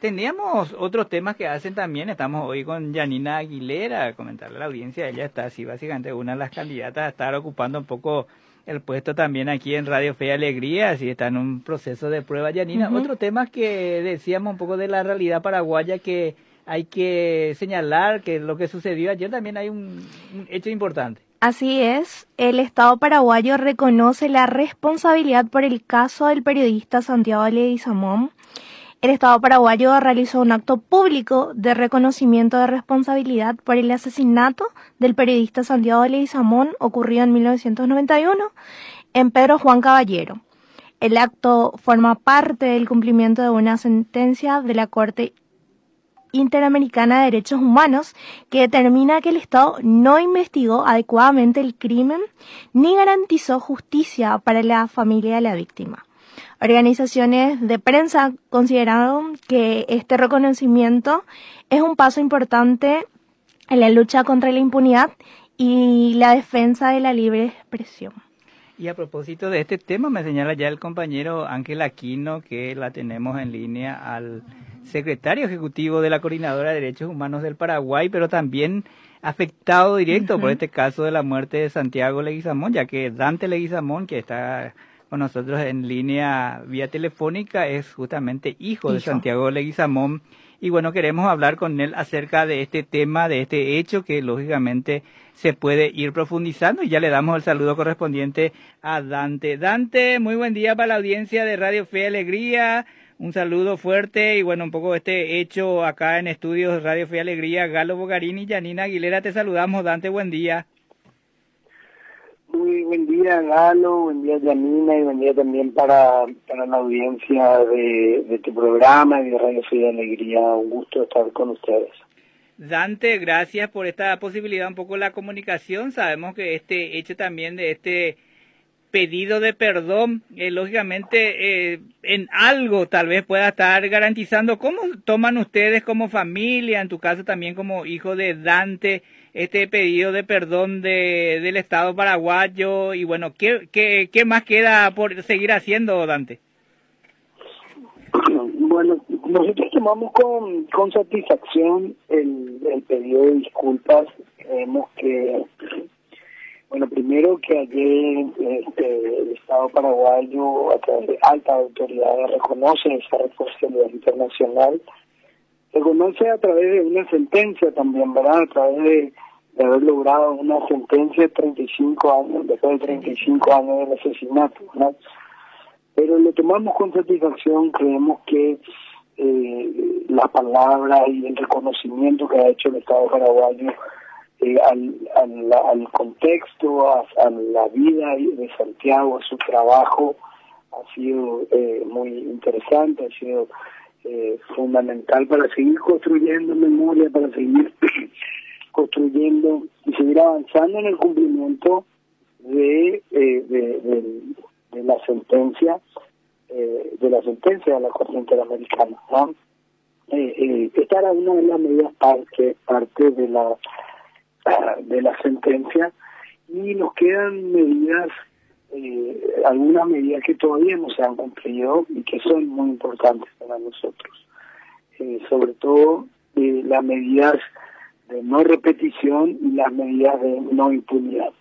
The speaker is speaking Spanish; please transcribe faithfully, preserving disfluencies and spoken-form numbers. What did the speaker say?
Teníamos otros temas que hacen también, estamos hoy con Yanina Aguilera, comentarle a la audiencia, ella está así básicamente una de las candidatas a estar ocupando un poco el puesto también aquí en Radio Fe y Alegría, así está en un proceso de prueba. Yanina, uh-huh. Otro tema que decíamos un poco de la realidad paraguaya que hay que señalar, que lo que sucedió ayer también hay un, un hecho importante. Así es, el Estado paraguayo reconoce la responsabilidad por el caso del periodista Santiago Leguizamón. El Estado paraguayo realizó un acto público de reconocimiento de responsabilidad por el asesinato del periodista Santiago Leguizamón ocurrido en mil novecientos noventa y uno en Pedro Juan Caballero. El acto forma parte del cumplimiento de una sentencia de la Corte Interamericana de Derechos Humanos que determina que el Estado no investigó adecuadamente el crimen ni garantizó justicia para la familia de la víctima. Organizaciones de prensa consideraron que este reconocimiento es un paso importante en la lucha contra la impunidad y la defensa de la libre expresión. Y a propósito de este tema, me señala ya el compañero Ángel Aquino, que la tenemos en línea al secretario ejecutivo de la Coordinadora de Derechos Humanos del Paraguay, pero también afectado directo uh-huh. por este caso de la muerte de Santiago Leguizamón, ya que Dante Leguizamón, que está con nosotros en línea vía telefónica, es justamente hijo, hijo de Santiago Leguizamón. Y bueno, queremos hablar con él acerca de este tema, de este hecho que lógicamente se puede ir profundizando, y ya le damos el saludo correspondiente a Dante. Dante, muy buen día para la audiencia de Radio Fe y Alegría. Un saludo fuerte y bueno, un poco este hecho acá en estudios Radio Fe y Alegría. Galo Bogarini y Yanina Aguilera, te saludamos. Dante, buen día. Muy buen día, Galo, buen día, Yanina, y buen día también para, para la audiencia de, de tu programa y de Radio Fe y Alegría. Un gusto estar con ustedes. Dante, gracias por esta posibilidad, un poco la comunicación. Sabemos que este hecho también de este pedido de perdón, eh, lógicamente eh, en algo tal vez pueda estar garantizando. ¿Cómo toman ustedes como familia, en tu caso también como hijo de Dante, este pedido de perdón de, del Estado paraguayo? Y bueno, ¿qué, qué, qué más queda por seguir haciendo, Dante? Bueno, nosotros tomamos con, con satisfacción el, el pedido de disculpas. Creemos que, bueno, primero que ayer este, el Estado paraguayo, a través de altas autoridades, reconoce esa responsabilidad internacional. Reconoce a través de una sentencia también, ¿verdad? A través de, de haber logrado una sentencia de treinta y cinco años, después de treinta y cinco años del asesinato, ¿no? Pero lo tomamos con satisfacción. Creemos que eh, la palabra y el reconocimiento que ha hecho el Estado paraguayo eh, al, al, al contexto, a, a la vida de Santiago, a su trabajo, ha sido eh, muy interesante, ha sido eh, fundamental para seguir construyendo memoria, para seguir construyendo y seguir avanzando en el cumplimiento de, eh, de, de, de la sentencia eh, de la sentencia de la Corte Interamericana, ¿no? Eh, eh, esta era una de las medidas parte parte de la de la sentencia, y nos quedan medidas, eh, algunas medidas que todavía no se han cumplido y que son muy importantes para nosotros, eh, sobre todo eh, las medidas de no repetición y las medidas de no impunidad.